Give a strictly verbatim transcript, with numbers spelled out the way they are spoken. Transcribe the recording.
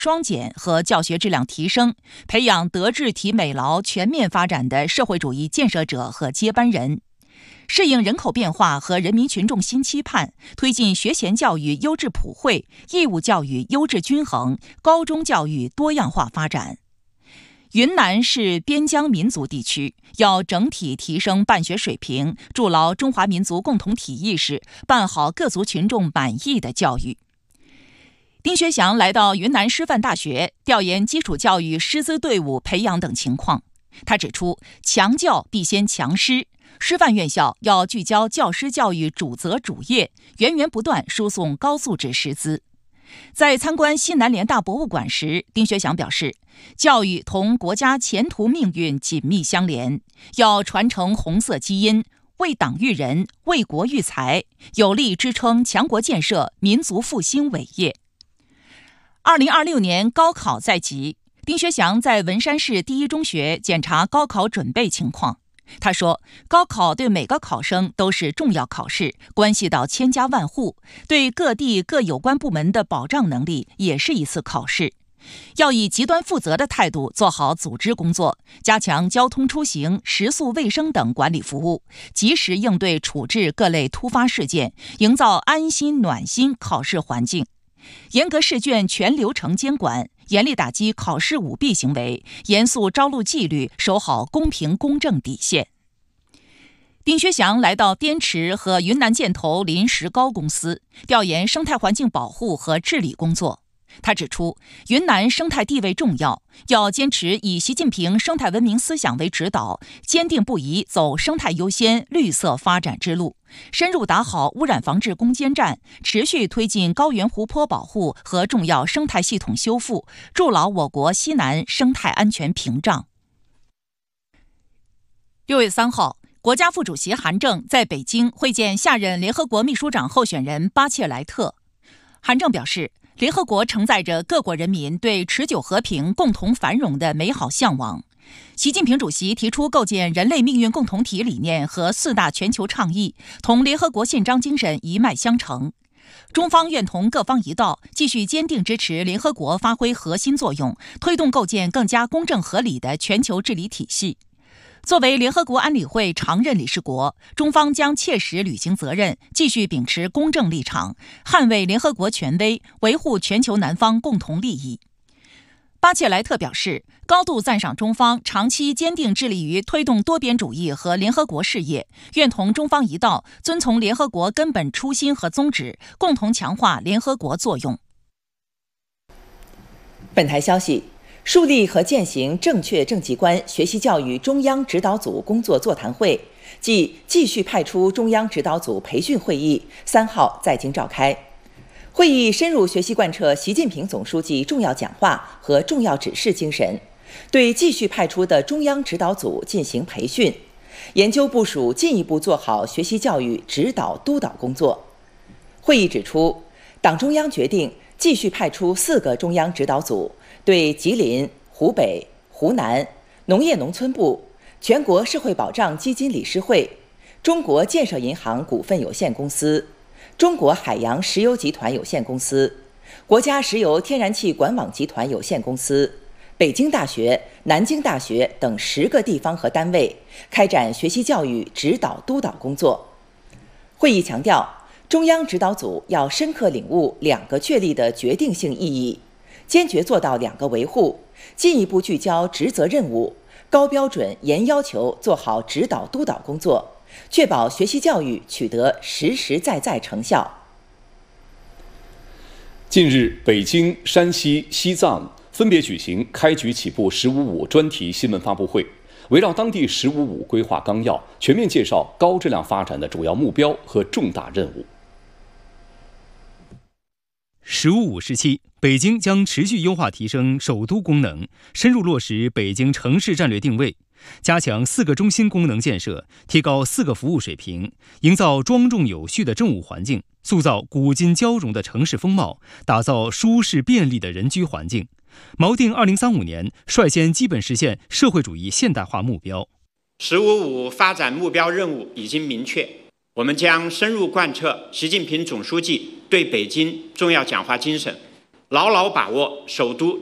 双减和教学质量提升，培养德智体美劳全面发展的社会主义建设者和接班人。适应人口变化和人民群众新期盼，推进学前教育优质普惠、义务教育优质均衡、高中教育多样化发展。云南是边疆民族地区，要整体提升办学水平，筑牢中华民族共同体意识，办好各族群众满意的教育。丁学祥来到云南师范大学，调研基础教育师资队伍培养等情况。他指出，强教必先强师，师范院校要聚焦教师教育主责主业，源源不断输送高素质师资。在参观西南联大博物馆时，丁学祥表示，教育同国家前途命运紧密相连，要传承红色基因，为党育人，为国育才，有力支撑强国建设、民族复兴伟业。二零二六年高考在即，丁学祥在文山市第一中学检查高考准备情况。他说，高考对每个考生都是重要考试，关系到千家万户，对各地各有关部门的保障能力也是一次考试。要以极端负责的态度做好组织工作，加强交通出行、食宿卫生等管理服务，及时应对处置各类突发事件，营造安心暖心考试环境。严格试卷全流程监管，严厉打击考试舞弊行为，严肃招录纪律，守好公平公正底线。丁学祥来到滇池和云南建投临石膏公司，调研生态环境保护和治理工作。他指出，云南生态地位重要，要坚持以习近平生态文明思想为指导，坚定不移走生态优先、绿色发展之路，深入打好污染防治攻坚战，持续推进高原湖泊保护和重要生态系统修复，筑牢我国西南生态安全屏障。六月三号，国家副主席韩正在北京会见下任联合国秘书长候选人巴切莱特。韩正表示，联合国承载着各国人民对持久和平、共同繁荣的美好向往。习近平主席提出构建人类命运共同体理念和四大全球倡议，同联合国宪章精神一脉相承。中方愿同各方一道，继续坚定支持联合国发挥核心作用，推动构建更加公正合理的全球治理体系。作为联合国安理会常任理事国，中方将切实履行责任，继续秉持公正立场，捍卫联合国权威，维护全球南方共同利益。巴切莱特表示，高度赞赏中方长期坚定致力于推动多边主义和联合国事业，愿同中方一道，遵从联合国根本初心和宗旨，共同强化联合国作用。 本台消息，树立和践行正确政绩观学习教育中央指导组工作座谈会暨继续派出中央指导组培训会议三号在京召开。会议深入学习贯彻习近平总书记重要讲话和重要指示精神，对继续派出的中央指导组进行培训，研究部署进一步做好学习教育指导督导工作。会议指出，党中央决定继续派出四个中央指导组，对吉林、湖北、湖南农业农村部、全国社会保障基金理事会、中国建设银行股份有限公司、中国海洋石油集团有限公司、国家石油天然气管网集团有限公司、北京大学、南京大学等十个地方和单位开展学习教育指导督导工作。会议强调，中央指导组要深刻领悟两个确立的决定性意义，坚决做到两个维护，进一步聚焦职责任务，高标准严要求做好指导督导工作，确保学习教育取得实实在在成效。 近日，北京、山西、西藏分别举行开局起步“十五五”专题新闻发布会，围绕当地“十五五”规划纲要，全面介绍高质量发展的主要目标和重大任务。 十五五时期，北京将持续优化提升首都功能，深入落实北京城市战略定位，加强四个中心功能建设，提高四个服务水平，营造庄重有序的政务环境，塑造古今交融的城市风貌，打造舒适便利的人居环境，锚定二零三五年率先基本实现社会主义现代化目标。 十五五发展目标任务已经明确，我们将深入贯彻习近平总书记对北京重要讲话精神， 牢牢把握首都